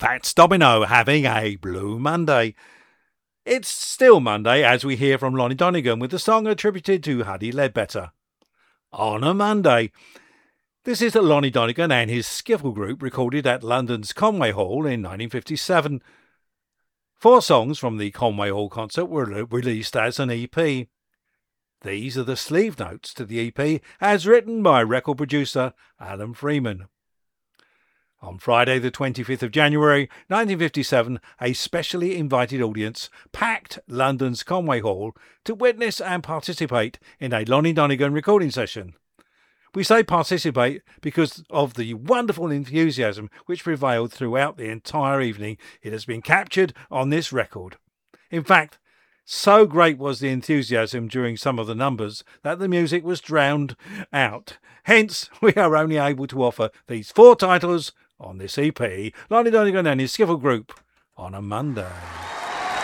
Fats Domino having a Blue Monday. It's still Monday as we hear from Lonnie Donegan with the song attributed to Huddy Ledbetter. On a Monday. This is Lonnie Donegan and his Skiffle group recorded at London's Conway Hall in 1957. 4 songs from the Conway Hall concert were released as an EP. These are the sleeve notes to the EP as written by record producer Alan Freeman. On Friday the 25th of January 1957, a specially invited audience packed London's Conway Hall to witness and participate in a Lonnie Donegan recording session. We say participate because of the wonderful enthusiasm which prevailed throughout the entire evening. It has been captured on this record. In fact, so great was the enthusiasm during some of the numbers that the music was drowned out. Hence, we are only able to offer these 4 titles on this EP, Lonnie Donegan and his Skiffle group, on a Monday.